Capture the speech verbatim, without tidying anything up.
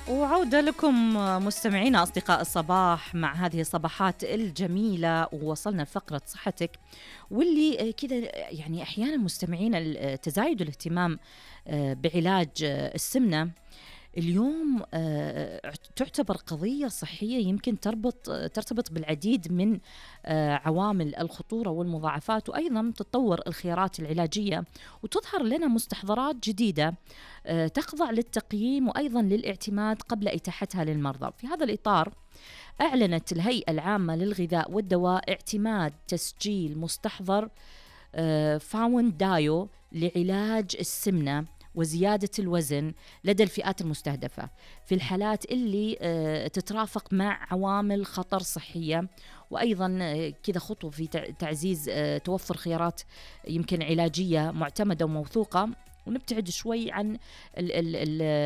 وعودة لكم مستمعينا أصدقاء الصباح مع هذه الصباحات الجميلة، ووصلنا لفقرة صحتك واللي كذا يعني أحيانا مستمعينا تزايد الاهتمام بعلاج السمنة اليوم تعتبر قضية صحية يمكن تربط ترتبط بالعديد من عوامل الخطورة والمضاعفات، وأيضا تتطور الخيارات العلاجية وتظهر لنا مستحضرات جديدة تخضع للتقييم وأيضا للاعتماد قبل إتاحتها للمرضى. في هذا الإطار أعلنت الهيئة العامة للغذاء والدواء اعتماد تسجيل مستحضر فاون دايو لعلاج السمنة وزيادة الوزن لدى الفئات المستهدفة في الحالات اللي تترافق مع عوامل خطر صحية، وأيضا كذا خطوة في تعزيز توفر خيارات يمكن علاجية معتمدة وموثوقة، ونبتعد شوي عن ال ال ال